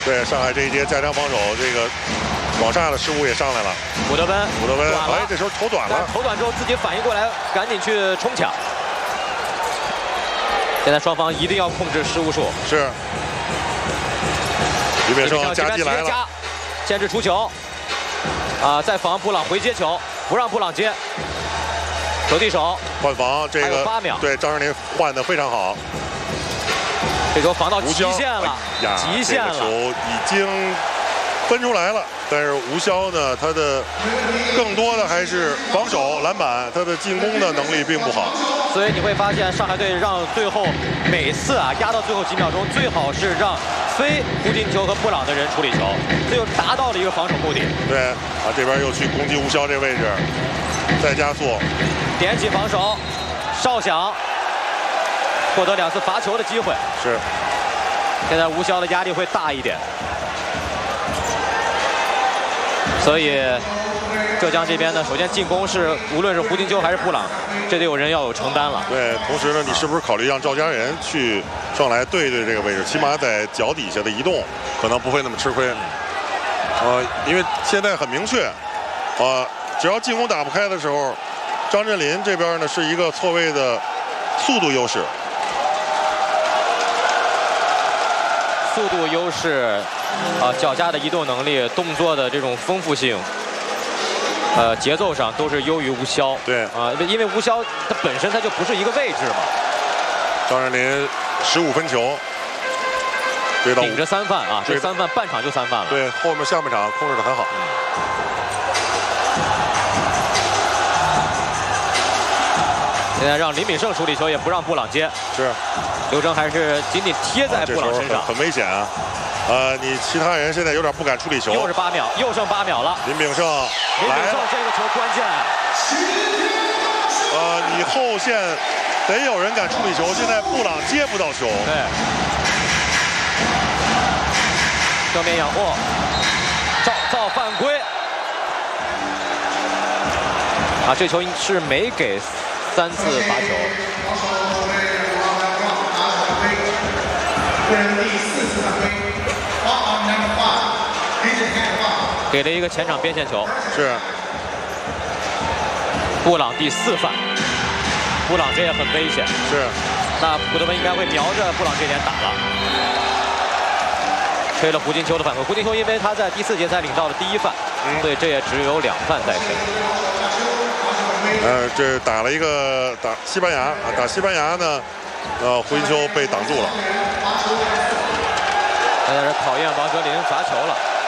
对，上海这一节加强防守，这个往下的失误也上来了。 古德温， 哎，这时候投短了， 投短之后自己反应过来，赶紧去冲抢。现在双方一定要控制失误数。 是。李炳胜夹击来了， 牵制出球。再防布朗回接球，不让布朗接。球递手换防，这个 8秒。 对，张镇麟换得非常好。 这球防到极限了，极限了。 这个球已经分出来了，但是吴骁呢，他的更多的还是防守、篮板，他的进攻的能力并不好。 所以你会发现，上海队让最后每次压到最后几秒钟，最好是让非胡金秋和布朗的人处理球，这就达到了一个防守目的。 对，这边又去攻击吴骁这位置，再加速， 点起防守，哨响。获得2次罚球的机会， 是。 现在吴骁的压力会大一点，所以浙江这边呢，首先进攻是无论是胡金秋还是布朗，这得有人要有承担了。 对，同时呢，你是不是考虑让赵家人去上来对这个位置，起码在脚底下的移动可能不会那么吃亏。因为现在很明确，只要进攻打不开的时候，张镇麟这边呢是一个错位的速度优势。 速度优势，脚下的移动能力、动作的这种丰富性，节奏上都是优于吴骁。 对因为吴骁他本身他就不是一个位置嘛。 张镇麟15分球，追到顶着3犯这3犯半场就3犯了。 对，后面下半场控制得很好。 现在让林炳胜处理球，也不让布朗接。 是。 刘铮还是紧紧贴在布朗身上， 很危险啊！你其他人现在有点不敢处理球。 又是8秒，又剩8秒了。 林炳胜这个球关键。 你后线得有人敢处理球，现在布朗接不到球。 对。正面仰握，赵造犯规。这球是没给3次罚球。给了一个前场边线球， 是。 布朗第4犯，布朗这也很危险。 是。 那古德温应该会瞄着布朗这点打了。吹了胡金秋的犯规，胡金秋因为他在第4节才领到了第1犯，所以这也只有2犯在身。 这打了一个打西班牙，打西班牙呢，胡金秋被挡住了。 现在是考验王哲林罚球了。